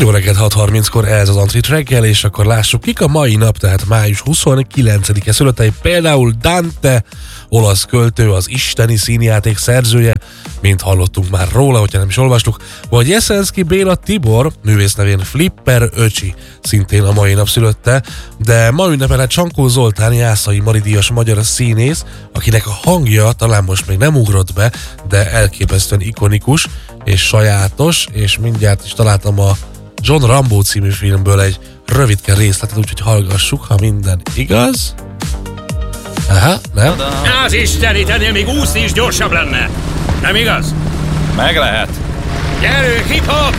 Jó reggelt, 6:30-kor ez az Antrit reggel, és akkor lássuk kik a mai nap, tehát május 29-e születei, például Dante, olasz költő, az isteni színjáték szerzője, mint hallottunk már róla, hogyha nem is olvastuk, vagy Jeszenszky Béla Tibor, művész nevén Flipper öcsi, szintén a mai nap szülötte, de ma ünnepelhet Csankó Zoltán, Jászai Mari-díjas magyar színész, akinek a hangja talán most még nem ugrott be, de elképesztően ikonikus és sajátos, és mindjárt is találtam a John Rambo című filmből egy rövidke részletet, úgyhogy hallgassuk, ha minden igaz. Aha, nem? Az istenitenél még úszni is gyorsabb lenne. Nem igaz? Meg lehet. Gyerünk, hip-hop!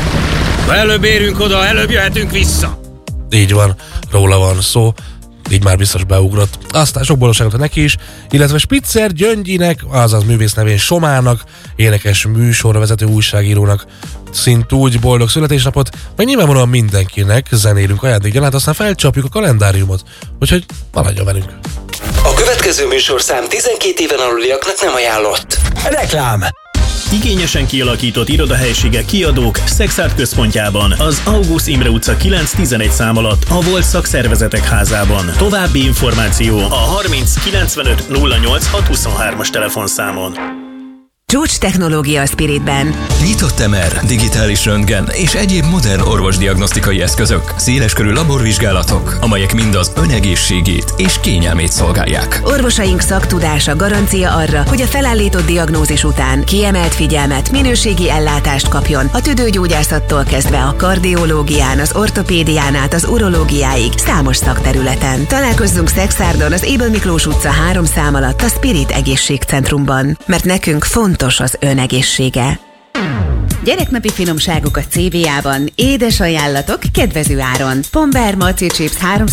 Ha előbb érünk oda, előbb jöhetünk vissza. Így van, róla van szó, így már biztos beugrott. Aztán sok boldogságot neki is, illetve Spitzer Gyöngyinek, azaz művész nevén Somának, énekes műsorvezető újságírónak szintúgy boldog születésnapot, meg nyilvánvalóan mindenkinek zenélünk ajándékgyanánt, aztán felcsapjuk a kalendáriumot, úgyhogy maradjon velünk. A következő műsorszám 12 éven aluliaknak nem ajánlott. Reklám! Igényesen kialakított irodahelyiségek kiadók Szexárd központjában, az August Imre utca 9-11 szám alatt, a Volt Szakszervezetek házában. További információ a 30 95 08 623-as telefonszámon. Csúcs technológia a Spiritben. Nyitott MR, digitális röntgen és egyéb modern orvosdiagnosztikai eszközök, széleskörű laborvizsgálatok, amelyek mind az ön egészségét és kényelmét szolgálják. Orvosaink szaktudása garancia arra, hogy a felállított diagnózis után kiemelt figyelmet, minőségi ellátást kapjon a tüdőgyógyászattól kezdve a kardiológián, az ortopédián át az urológiáig számos szakterületen. Találkozzunk Szexárdon az Ébel Miklós utca 3 szám alatt a Spirit Egészségcentrumban, mert nekünk fontos az ön egészsége. Gyereknapi finomságok a CVA-ban, édes ajánlatok kedvező áron. Pombear Maci Chips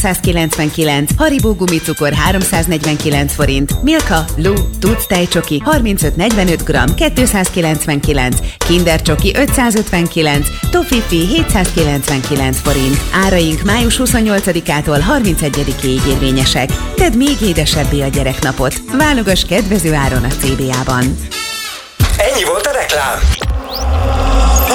399, Haribo gumicukor 349 forint, Milka, Lu, Tuc tejcsoki 35-45 g 299, Kinder csoki 559, Toffifee 799 forint. Áraink május 28-ától 31-ig érvényesek. Tedd még édesebbé a gyereknapot. Válogass kedvező áron a CVA-ban. Ennyi volt a reklám.